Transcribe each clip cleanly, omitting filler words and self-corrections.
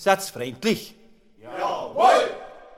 Seid's freundlich? Jawohl!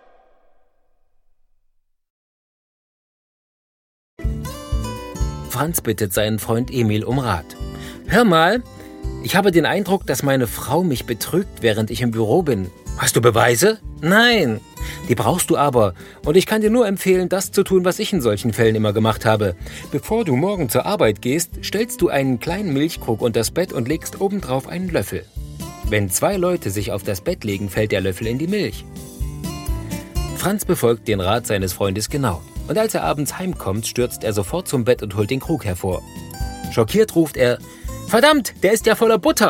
Franz bittet seinen Freund Emil um Rat. Hör mal, ich habe den Eindruck, dass meine Frau mich betrügt, während ich im Büro bin. Hast du Beweise? Nein. Die brauchst du aber. Und ich kann dir nur empfehlen, das zu tun, was ich in solchen Fällen immer gemacht habe. Bevor du morgen zur Arbeit gehst, stellst du einen kleinen Milchkrug unter das Bett und legst obendrauf einen Löffel. Wenn 2 Leute sich auf das Bett legen, fällt der Löffel in die Milch. Franz befolgt den Rat seines Freundes genau. Und als er abends heimkommt, stürzt er sofort zum Bett und holt den Krug hervor. Schockiert ruft er, »Verdammt, der ist ja voller Butter!«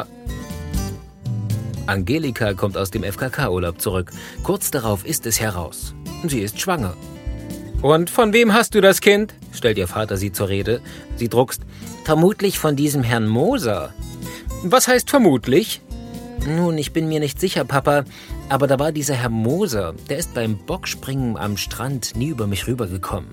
Angelika kommt aus dem FKK-Urlaub zurück. Kurz darauf ist es heraus. Sie ist schwanger. »Und von wem hast du das Kind?« stellt ihr Vater sie zur Rede. Sie druckst, »Vermutlich von diesem Herrn Moser.« »Was heißt vermutlich?« »Nun, ich bin mir nicht sicher, Papa, aber da war dieser Herr Moser, der ist beim Bockspringen am Strand nie über mich rübergekommen.«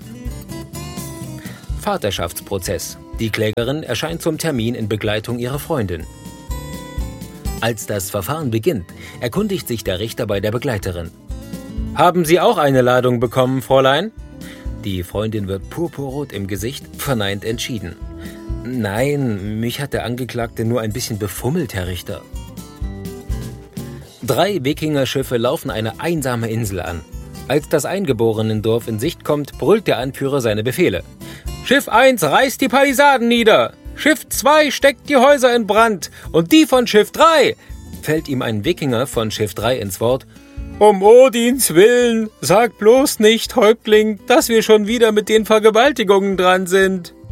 Vaterschaftsprozess. Die Klägerin erscheint zum Termin in Begleitung ihrer Freundin. Als das Verfahren beginnt, erkundigt sich der Richter bei der Begleiterin. »Haben Sie auch eine Ladung bekommen, Fräulein?« Die Freundin wird purpurrot im Gesicht, verneint entschieden. »Nein, mich hat der Angeklagte nur ein bisschen befummelt, Herr Richter.« 3 Wikingerschiffe laufen eine einsame Insel an. Als das Eingeborenendorf in Sicht kommt, brüllt der Anführer seine Befehle. »Schiff 1 reißt die Palisaden nieder! Schiff 2 steckt die Häuser in Brand! Und die von Schiff 3!« fällt ihm ein Wikinger von Schiff 3 ins Wort. »Um Odins Willen, sag bloß nicht, Häuptling, dass wir schon wieder mit den Vergewaltigungen dran sind!«